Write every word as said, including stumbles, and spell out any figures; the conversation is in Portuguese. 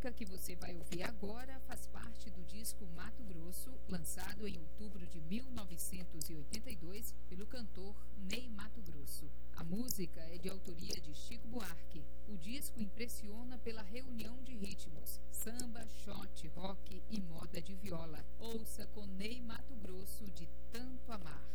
música que você vai ouvir agora faz parte do disco Mato Grosso, lançado em outubro de mil novecentos e oitenta e dois pelo cantor Ney Matogrosso. A música é de autoria de Chico Buarque. O disco impressiona pela reunião de ritmos, samba, shot, rock e moda de viola. Ouça com Ney Matogrosso, De Tanto Amar.